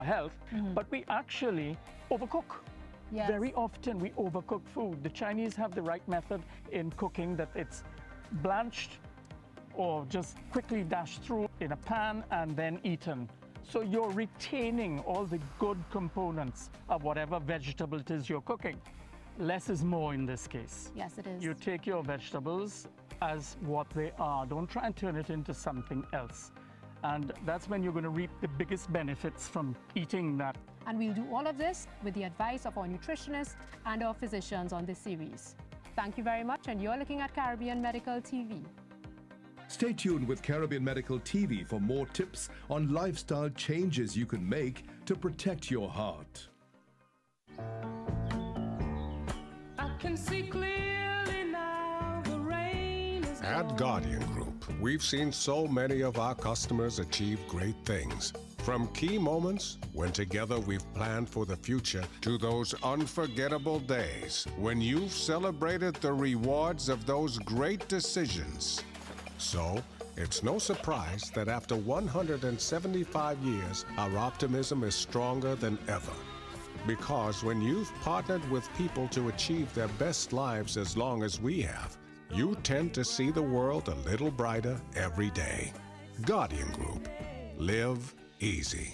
health, but we actually overcook. Yes. Very often we overcook food. The Chinese have the right method in cooking, that it's blanched or just quickly dashed through in a pan and then eaten. So you're retaining all the good components of whatever vegetable it is you're cooking. Less is more in this case. Yes, it is. You take your vegetables as what they are. Don't try and turn it into something else. And that's when you're going to reap the biggest benefits from eating that. And we'll do all of this with the advice of our nutritionists and our physicians on this series. Thank you very much, and you're looking at Caribbean Medical TV. Stay tuned with Caribbean Medical TV for more tips on lifestyle changes you can make to protect your heart. I can see clearly now the rain is At Guardian Group, we've seen so many of our customers achieve great things. From key moments when together we've planned for the future to those unforgettable days when you've celebrated the rewards of those great decisions. So, it's no surprise that after 175 years, our optimism is stronger than ever. Because when you've partnered with people to achieve their best lives as long as we have, you tend to see the world a little brighter every day. Guardian Group. Live easy.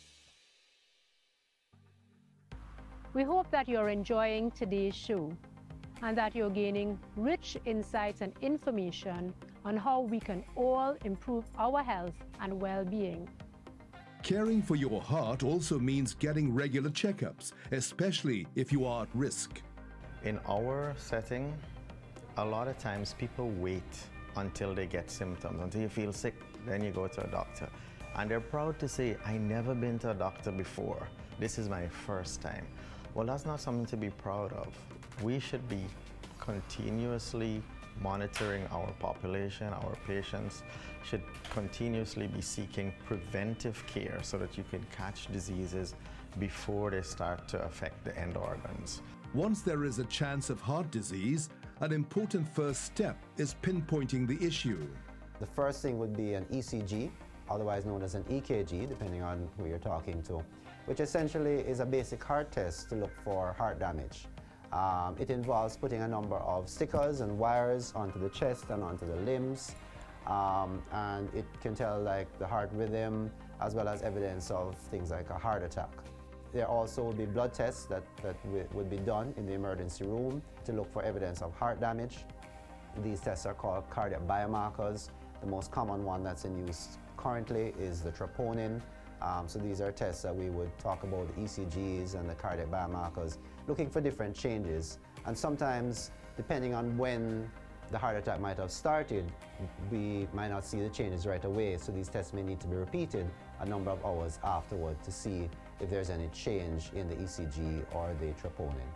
We hope that you're enjoying today's show and that you're gaining rich insights and information on how we can all improve our health and well-being. Caring for your heart also means getting regular checkups, especially if you are at risk. In our setting, a lot of times people wait until they get symptoms. Until you feel sick, then you go to a doctor. And they're proud to say, I never been to a doctor before. This is my first time. Well, that's not something to be proud of. We should be continuously monitoring our population. Our patients should continuously be seeking preventive care so that you can catch diseases before they start to affect the end organs. Once there is a chance of heart disease, an important first step is pinpointing the issue. The first thing would be an ECG, otherwise known as an EKG, depending on who you're talking to, which essentially is a basic heart test to look for heart damage. It involves putting a number of stickers and wires onto the chest and onto the limbs, and it can tell like the heart rhythm as well as evidence of things like a heart attack. There also will be blood tests that would be done in the emergency room to look for evidence of heart damage. These tests are called cardiac biomarkers. The most common one that's in use currently is the troponin. So these are tests that we would talk about, the ECGs and the cardiac biomarkers, looking for different changes. And sometimes, depending on when the heart attack might have started, we might not see the changes right away. So these tests may need to be repeated a number of hours afterward to see if there's any change in the ECG or the troponin.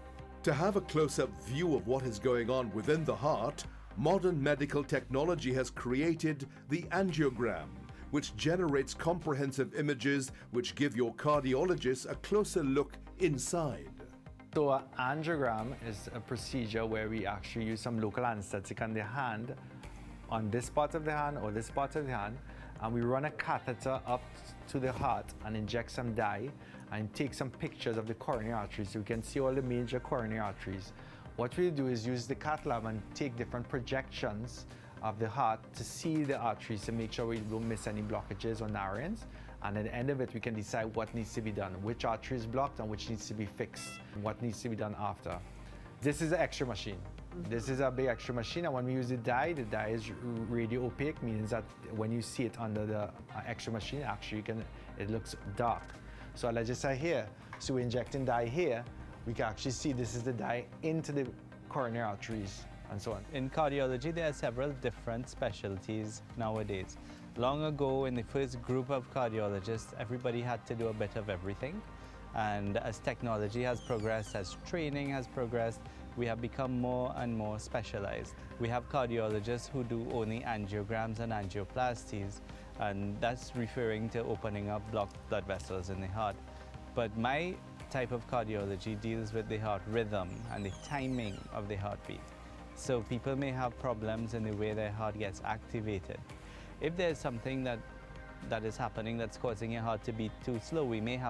To have a close-up view of what is going on within the heart, modern medical technology has created the angiogram, which generates comprehensive images which give your cardiologist a closer look inside. So an angiogram is a procedure where we actually use some local anesthetic on the hand, on this part of the hand or this part of the hand, and we run a catheter up to the heart and inject some dye and take some pictures of the coronary arteries so we can see all the major coronary arteries. What we do is use the cath lab and take different projections of the heart to see the arteries to make sure we don't miss any blockages or narrowings. And at the end of it, we can decide what needs to be done, which artery is blocked and which needs to be fixed, and what needs to be done after. This is an X-ray machine. This is a big X-ray machine, and when we use the dye is radio opaque, means that when you see it under the X-ray machine, actually it looks dark. So let's just say here, so we're injecting dye here, we can actually see this is the dye into the coronary arteries and so on. In cardiology, there are several different specialties nowadays. Long ago, in the first group of cardiologists, everybody had to do a bit of everything. And as technology has progressed, as training has progressed, we have become more and more specialized. We have cardiologists who do only angiograms and angioplasties, and that's referring to opening up blocked blood vessels in the heart. But my type of cardiology deals with the heart rhythm and the timing of the heartbeat. So people may have problems in the way their heart gets activated. If there's something that is happening that's causing your heart to beat too slow, we may have